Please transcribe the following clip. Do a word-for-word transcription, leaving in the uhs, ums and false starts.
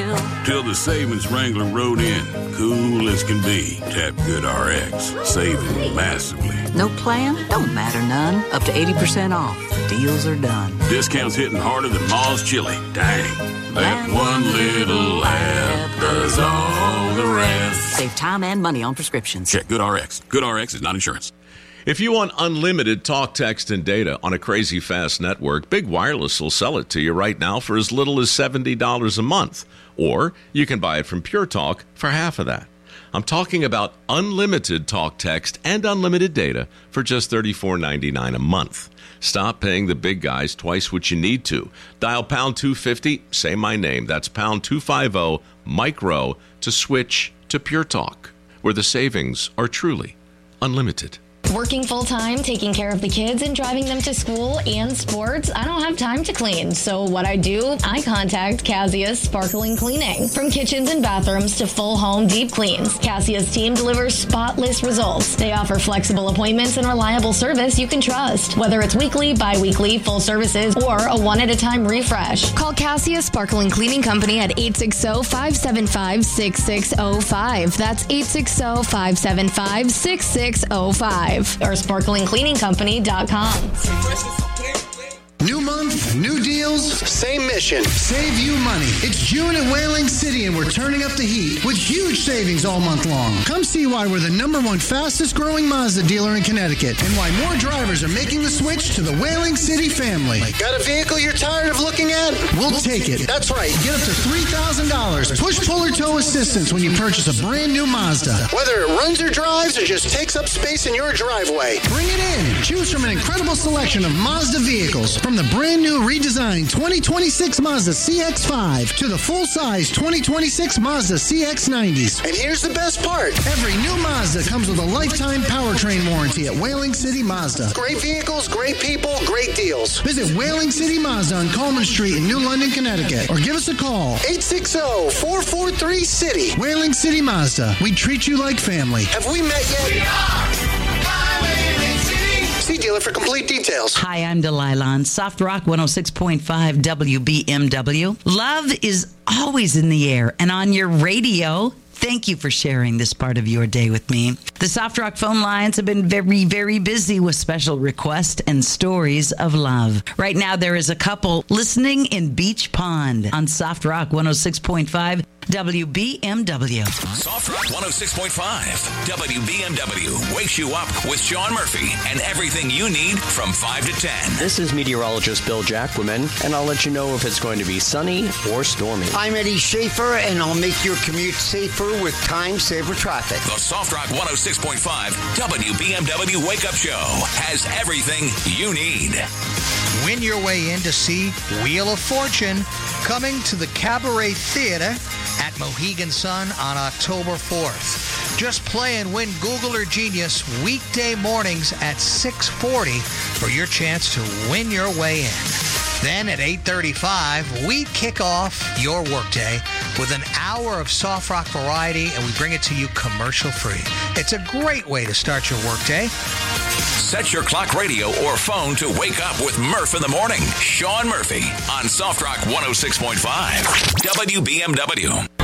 Till? Till the savings Wrangler rode in, cool as can be. Tap GoodRx, saving massively. No plan? Don't matter none. Up to eighty percent off. Deals are done. Discounts hitting harder than Ma's chili. Dang. That one little app does all the rest. Save time and money on prescriptions. Check GoodRx. GoodRx is not insurance. If you want unlimited talk, text, and data on a crazy fast network, Big Wireless will sell it to you right now for as little as seventy dollars a month. Or you can buy it from Pure Talk for half of that. I'm talking about unlimited talk, text, and unlimited data for just thirty-four ninety-nine a month. Stop paying the big guys twice what you need to. Dial pound two fifty, say my name. That's pound two fifty, micro, to switch to Pure Talk, where the savings are truly unlimited. Working full-time, taking care of the kids, and driving them to school and sports, I don't have time to clean. So what I do, I contact Cassius Sparkling Cleaning. From kitchens and bathrooms to full home deep cleans, Cassius team delivers spotless results. They offer flexible appointments and reliable service you can trust. Whether it's weekly, bi-weekly, full services, or a one-at-a-time refresh. Call Cassius Sparkling Cleaning Company at eight six zero, five seven five, six six zero five. That's eight six zero, five seven five, six six zero five. Or sparkling cleaning company dot com. New month, new deals, same mission. Save you money. It's June at Whaling City and we're turning up the heat with huge savings all month long. Come see why we're the number one fastest growing Mazda dealer in Connecticut and why more drivers are making the switch to the Whaling City family. Got a vehicle you're tired of looking at? We'll take it. That's right. Get up to three thousand dollars push pull or tow assistance when you purchase a brand new Mazda. Whether it runs or drives or just takes up space in your driveway. Bring it in. Choose from an incredible selection of Mazda vehicles. From the brand new redesigned twenty twenty-six Mazda C X five to the full-size twenty twenty-six Mazda C X nineties. And here's the best part. Every new Mazda comes with a lifetime powertrain warranty at Whaling City Mazda. Great vehicles, great people, great deals. Visit Whaling City Mazda on Coleman Street in New London, Connecticut. Or give us a call. eight six zero, four four three, C I T Y. Whaling City Mazda. We treat you like family. Have we met yet? We are See dealer for complete details. Hi, I'm Delilah on Soft Rock one oh six point five W B M W. Love is always in the air and on your radio. Thank you for sharing this part of your day with me. The Soft Rock phone lines have been very, very busy with special requests and stories of love. Right now, there is a couple listening in Beach Pond on Soft Rock one oh six point five W B M W. Soft Rock one oh six point five W B M W wakes you up with Sean Murphy and everything you need from five to ten. This is meteorologist Bill Jacquemin, and I'll let you know if it's going to be sunny or stormy. I'm Eddie Schaefer, and I'll make your commute safer with time-saver traffic. The Soft Rock one oh six point five W B M W Wake Up Show has everything you need. Win your way in to see Wheel of Fortune coming to the Cabaret Theater at Mohegan Sun on October fourth. Just play and win Google or Genius weekday mornings at six forty for your chance to win your way in. Then at eight thirty-five, we kick off your workday with an hour of soft rock variety, and we bring it to you commercial-free. It's a great way to start your workday. Set your clock, radio, or phone to wake up with Murph in the morning. Sean Murphy on Soft Rock one oh six point five W B M W.